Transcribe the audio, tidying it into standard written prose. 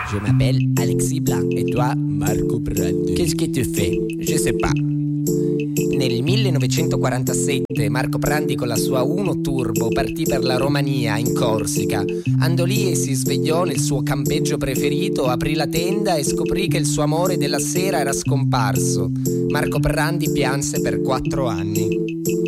Je m'appelle Alexis Blanc. Et toi? Marco Prandi. Qu'est-ce que tu fais? Je sais pas. Nel 1947 Marco Prandi con la sua Uno Turbo partì per la Romania, in Corsica. Andò lì e si svegliò nel suo campeggio preferito, aprì la tenda e scoprì che il suo amore della sera era scomparso. Marco Prandi pianse per 4 anni.